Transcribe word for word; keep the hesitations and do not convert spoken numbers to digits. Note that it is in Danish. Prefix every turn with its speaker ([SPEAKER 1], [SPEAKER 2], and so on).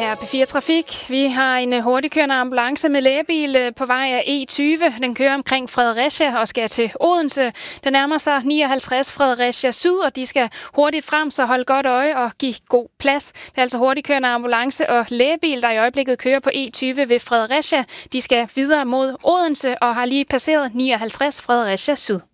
[SPEAKER 1] her er P fire Trafik. Vi har en hurtigkørende ambulance med lægebil på vej af E tyve. Den kører omkring Fredericia og skal til Odense. Den nærmer sig nioghalvtreds Fredericia Syd, og de skal hurtigt frem, så hold godt øje og giv god plads. Det er altså hurtigkørende ambulance og lægebil, der i øjeblikket kører på E tyve ved Fredericia. De skal videre mod Odense og har lige passeret nioghalvtreds Fredericia Syd.